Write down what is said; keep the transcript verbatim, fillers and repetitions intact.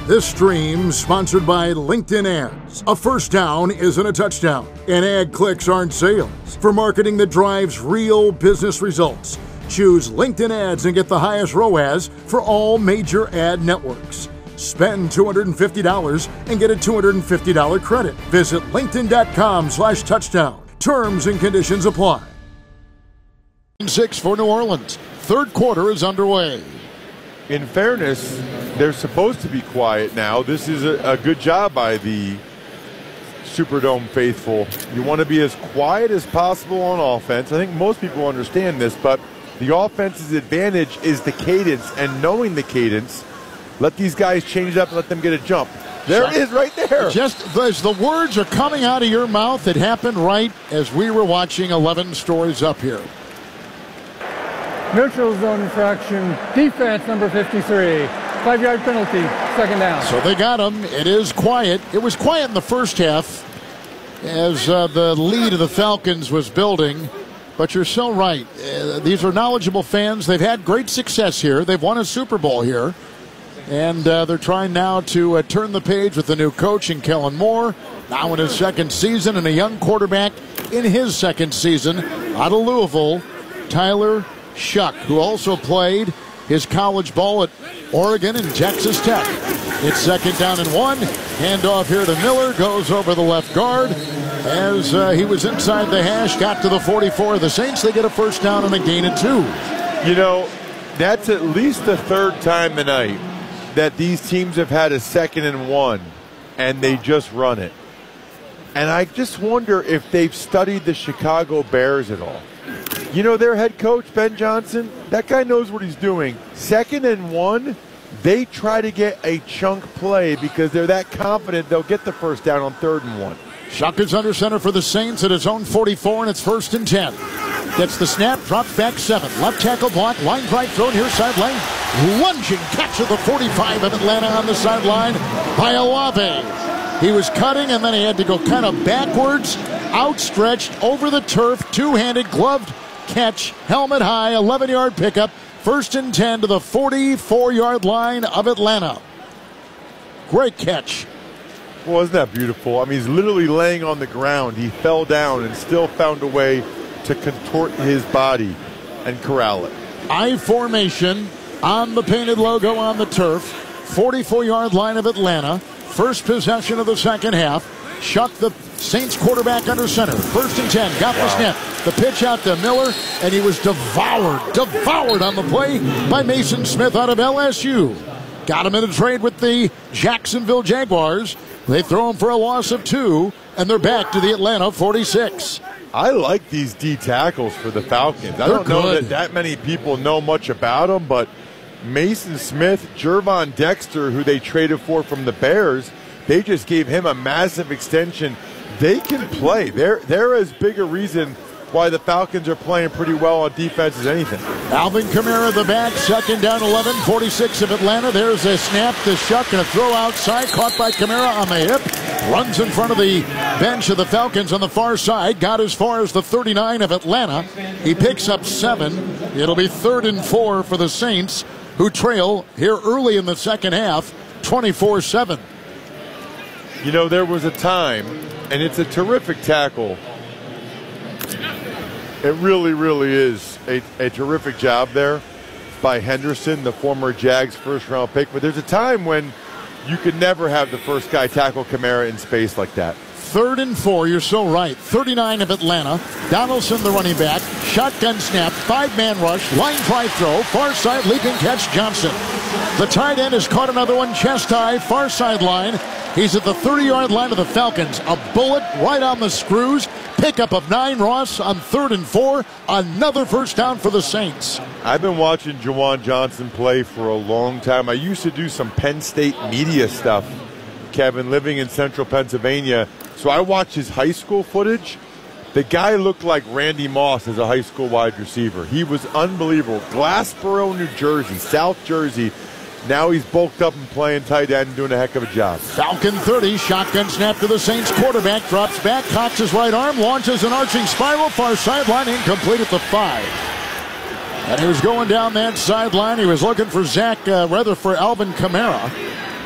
This stream sponsored by LinkedIn Ads. A first down isn't a touchdown, and ad clicks aren't sales. For marketing that drives real business results, choose LinkedIn Ads and get the highest R O A S for all major ad networks. Spend two hundred fifty dollars and get a two hundred fifty dollars credit. Visit linkedin.com slash touchdown. Terms and conditions apply. Six for New Orleans. Third quarter is underway. In fairness, they're supposed to be quiet now. This is a, a good job by the Superdome faithful. You want to be as quiet as possible on offense. I think most people understand this, but the offense's advantage is the cadence, and knowing the cadence, let these guys change it up and let them get a jump. There it is right there. Just as the words are coming out of your mouth, it happened right as we were watching eleven stories up here. Neutral zone infraction, defense number fifty-three. Five-yard penalty, second down. So they got him. It is quiet. It was quiet in the first half as uh, the lead of the Falcons was building. But you're so right. Uh, these are knowledgeable fans. They've had great success here. They've won a Super Bowl here. And uh, they're trying now to uh, turn the page with the new coach in Kellen Moore. Now in his second season, and a young quarterback in his second season out of Louisville, Tyler Shuck, who also played his college ball at Oregon and Texas Tech. It's second down and one. Handoff here to Miller. Goes over the left guard. As uh, he was inside the hash, got to the forty-four of the Saints. They get a first down and a gain of two. You know, that's at least the third time tonight that these teams have had a second and one, and they just run it. And I just wonder if they've studied the Chicago Bears at all. You know, their head coach, Ben Johnson, that guy knows what he's doing. Second and one, they try to get a chunk play because they're that confident they'll get the first down on third and one. Shuck is under center for the Saints at his own forty-four, and it's first and ten. Gets the snap, drops back seven. Left tackle block, line drive thrown here, sideline. Lunging catch of the forty-five of Atlanta on the sideline by Olave. He was cutting, and then he had to go kind of backwards, outstretched over the turf, two-handed, gloved catch, helmet high, eleven-yard pickup. First and ten to the forty-four-yard line of Atlanta. Great catch. Well, isn't that beautiful? I mean, he's literally laying on the ground. He fell down and still found a way to contort his body and corral it. I formation on the painted logo on the turf. forty-four-yard line of Atlanta. First possession of the second half. Shuck, the Saints quarterback, under center. First and ten. Got wow. the snap. The pitch out to Miller, and he was devoured, devoured on the play by Mason Smith out of L S U. Got him in a trade with the Jacksonville Jaguars. They throw him for a loss of two, and they're back to the Atlanta forty-six. I like these D tackles for the Falcons. I They're don't know good. that that many people know much about them, but Mason Smith, Jervon Dexter, who they traded for from the Bears, they just gave him a massive extension. They can play. They're, they're as big a reason why the Falcons are playing pretty well on defense as anything. Alvin Kamara the back, second down eleven, forty-six of Atlanta. There's a snap to Shuck and a throw outside, caught by Kamara on the hip. Runs in front of the bench of the Falcons on the far side. Got as far as the thirty-nine of Atlanta. He picks up seven. It'll be third and four for the Saints, who trail here early in the second half, twenty-four seven. You know, there was a time, and it's a terrific tackle. It really, really is a, a terrific job there by Henderson, the former Jags first-round pick. But there's a time when you could never have the first guy tackle Kamara in space like that. Third and four, you're so right. thirty-nine of Atlanta. Donaldson, the running back. Shotgun snap, five-man rush, line drive throw, far side leaping catch, Johnson. The tight end has caught another one, chest high, far sideline. He's at the thirty-yard line of the Falcons. A bullet right on the screws. Pickup of nine, Ross, on third and four. Another first down for the Saints. I've been watching Juwan Johnson play for a long time. I used to do some Penn State media stuff, Kevin, living in central Pennsylvania. So I watched his high school footage. The guy looked like Randy Moss as a high school wide receiver. He was unbelievable. Glassboro, New Jersey, South Jersey. Now he's bulked up and playing tight end and doing a heck of a job. Falcon thirty, shotgun snap to the Saints quarterback, drops back, cocks his right arm, launches an arching spiral, far sideline, incomplete at the five. And he was going down that sideline. He was looking for Zach, uh, rather for Alvin Kamara.